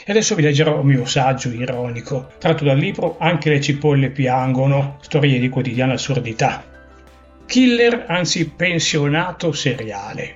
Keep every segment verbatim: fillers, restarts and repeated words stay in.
E adesso vi leggerò un mio saggio ironico, tratto dal libro Anche le cipolle piangono, storie di quotidiana assurdità. Killer, anzi pensionato seriale.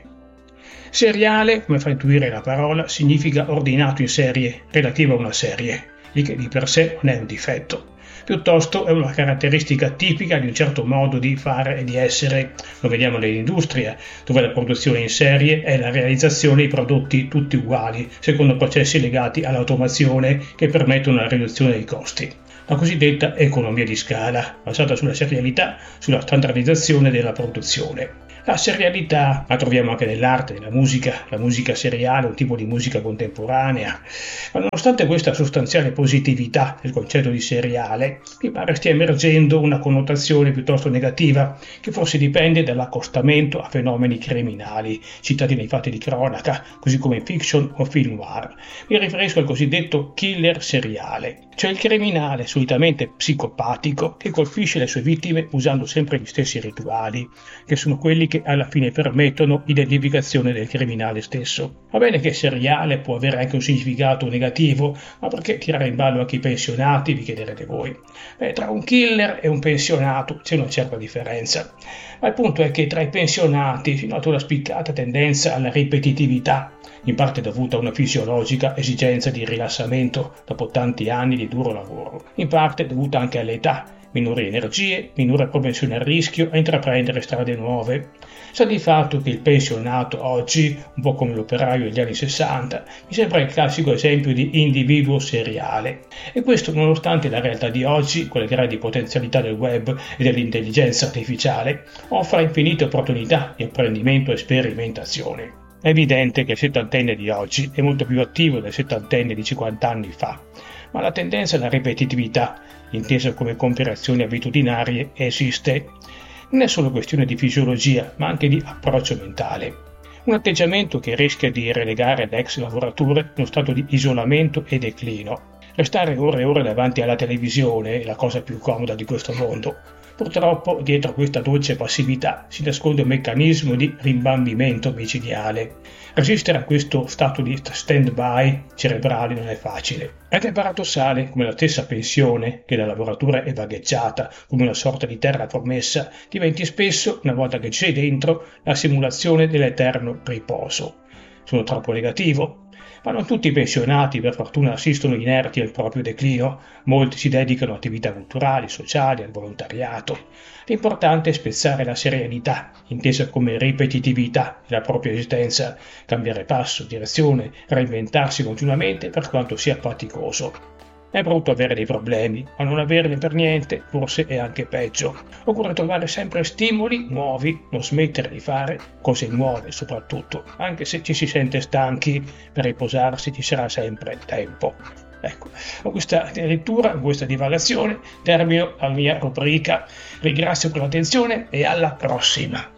Seriale, come fa intuire la parola, significa ordinato in serie, relativo a una serie, il che di per sé non è un difetto. Piuttosto è una caratteristica tipica di un certo modo di fare e di essere. Lo vediamo nell'industria, dove la produzione in serie è la realizzazione di prodotti tutti uguali, secondo processi legati all'automazione che permettono la riduzione dei costi. La cosiddetta economia di scala, basata sulla serialità, sulla standardizzazione della produzione. La serialità la troviamo anche nell'arte, nella musica, la musica seriale, un tipo di musica contemporanea. Ma nonostante questa sostanziale positività del concetto di seriale, mi pare stia emergendo una connotazione piuttosto negativa, che forse dipende dall'accostamento a fenomeni criminali, citati nei fatti di cronaca, così come in fiction o film noir. Mi riferisco al cosiddetto killer seriale, cioè il criminale solitamente psicopatico che colpisce le sue vittime usando sempre gli stessi rituali, che sono quelli che alla fine permettono l'identificazione del criminale stesso. Va bene che seriale può avere anche un significato negativo, ma perché tirare in ballo anche i pensionati, vi chiederete voi? Beh, tra un killer e un pensionato c'è una certa differenza, ma il punto è che tra i pensionati si nota una spiccata tendenza alla ripetitività, in parte dovuta a una fisiologica esigenza di rilassamento dopo tanti anni di duro lavoro, in parte dovuta anche all'età, minori energie, minore propensione al rischio a intraprendere strade nuove. Sta di fatto che il pensionato oggi, un po' come l'operaio degli anni sessanta, mi sembra il classico esempio di individuo seriale. E questo nonostante la realtà di oggi, con le grandi potenzialità del web e dell'intelligenza artificiale, offra infinite opportunità di apprendimento e sperimentazione. È evidente che il settantenne di oggi è molto più attivo del settantenne di cinquanta anni fa, ma la tendenza alla ripetitività, intesa come compiere azioni abitudinarie, esiste. Non è solo questione di fisiologia, ma anche di approccio mentale. Un atteggiamento che rischia di relegare l'ex lavoratore in uno stato di isolamento e declino. Restare ore e ore davanti alla televisione è la cosa più comoda di questo mondo. Purtroppo, dietro questa dolce passività si nasconde un meccanismo di rimbambimento micidiale. Resistere a questo stato di stand-by cerebrale non è facile. Ed è paradossale come la stessa pensione, che da lavoratore è vagheggiata come una sorta di terra promessa, diventi spesso, una volta che ci sei dentro, la simulazione dell'eterno riposo. Sono troppo negativo? Ma non tutti i pensionati per fortuna assistono inerti al proprio declino, molti si dedicano a attività culturali, sociali, al volontariato. L'importante è spezzare la serialità, intesa come ripetitività della propria esistenza, cambiare passo, direzione, reinventarsi continuamente per quanto sia faticoso. È brutto avere dei problemi, ma non averne per niente forse è anche peggio. Occorre trovare sempre stimoli nuovi, non smettere di fare cose nuove soprattutto, anche se ci si sente stanchi, per riposarsi ci sarà sempre tempo. Ecco, con questa lettura, con questa divagazione, termino la mia rubrica. Ringrazio per l'attenzione e alla prossima!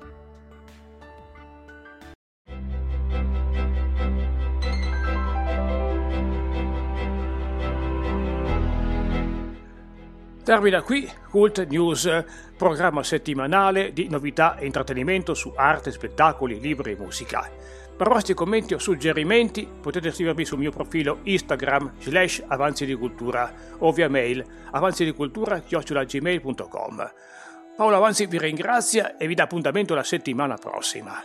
Termina qui Cult News, programma settimanale di novità e intrattenimento su arte, spettacoli, libri e musica. Per vostri commenti o suggerimenti potete scrivermi sul mio profilo Instagram slash avanzi di cultura o via mail avanzidicultura chiocciola gmail punto com. Paolo Avanzi vi ringrazia e vi dà appuntamento la settimana prossima.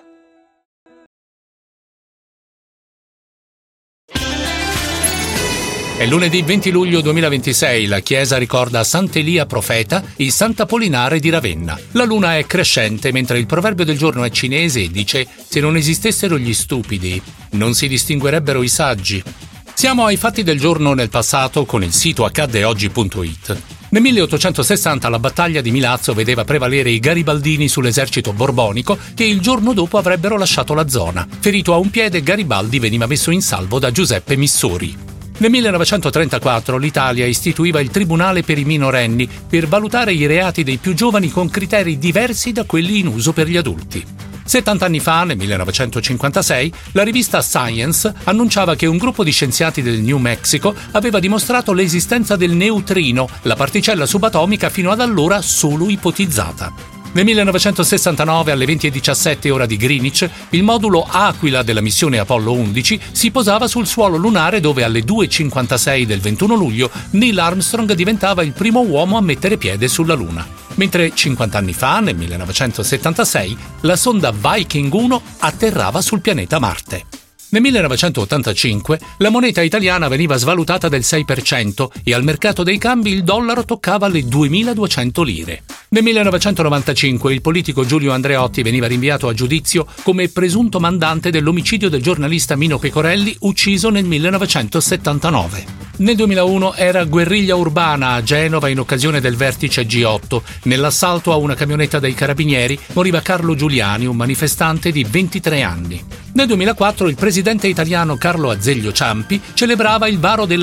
È lunedì venti luglio duemilaventisei, la chiesa ricorda Sant'Elia profeta e Sant'Apollinare di Ravenna. La luna è crescente mentre il proverbio del giorno è cinese e dice: se non esistessero gli stupidi, non si distinguerebbero i saggi. Siamo ai fatti del giorno nel passato con il sito accadde oggi punto it. Nel milleottocentosessanta la battaglia di Milazzo vedeva prevalere i garibaldini sull'esercito borbonico che il giorno dopo avrebbero lasciato la zona. Ferito a un piede, Garibaldi veniva messo in salvo da Giuseppe Missori. Nel millenovecentotrentaquattro l'Italia istituiva il Tribunale per i minorenni per valutare i reati dei più giovani con criteri diversi da quelli in uso per gli adulti. settanta anni fa, nel millenovecentocinquantasei, la rivista Science annunciava che un gruppo di scienziati del New Mexico aveva dimostrato l'esistenza del neutrino, la particella subatomica fino ad allora solo ipotizzata. Nel millenovecentosessantanove, alle venti e diciassette ora di Greenwich, il modulo Aquila della missione Apollo undici si posava sul suolo lunare, dove alle due e cinquantasei del ventuno luglio Neil Armstrong diventava il primo uomo a mettere piede sulla Luna. Mentre cinquanta anni fa, nel millenovecentosettantasei, la sonda Viking uno atterrava sul pianeta Marte. Nel millenovecentottantacinque la moneta italiana veniva svalutata del sei per cento e al mercato dei cambi il dollaro toccava le duemiladuecento lire. Nel millenovecentonovantacinque il politico Giulio Andreotti veniva rinviato a giudizio come presunto mandante dell'omicidio del giornalista Mino Pecorelli, ucciso nel millenovecentosettantanove. Nel duemilauno era guerriglia urbana a Genova in occasione del vertice G otto. Nell'assalto a una camionetta dei carabinieri moriva Carlo Giuliani, un manifestante di ventitré anni. Nel duemilaquattro il presidente italiano Carlo Azeglio Ciampi celebrava il varo della